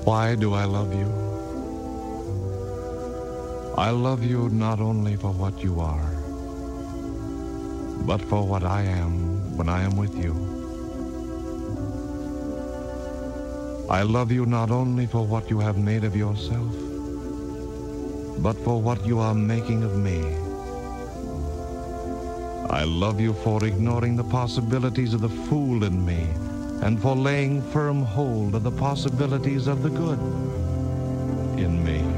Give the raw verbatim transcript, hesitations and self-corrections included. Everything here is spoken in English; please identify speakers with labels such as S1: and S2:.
S1: Why do I love you? I love you not only for what you are, but for what I am when I am with you. I love you not only for what you have made of yourself, but for what you are making of me. I love you for ignoring the possibilities of the fool in me, and for laying firm hold of the possibilities of the good in me.